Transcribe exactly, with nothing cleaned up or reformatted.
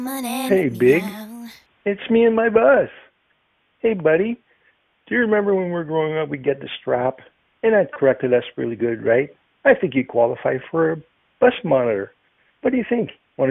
Hey, Big. It's me and my bus. Hey, buddy. Do you remember when we were growing up, we'd get the strap? And that corrected us really good, right? I think you qualify for a bus monitor. What do you think?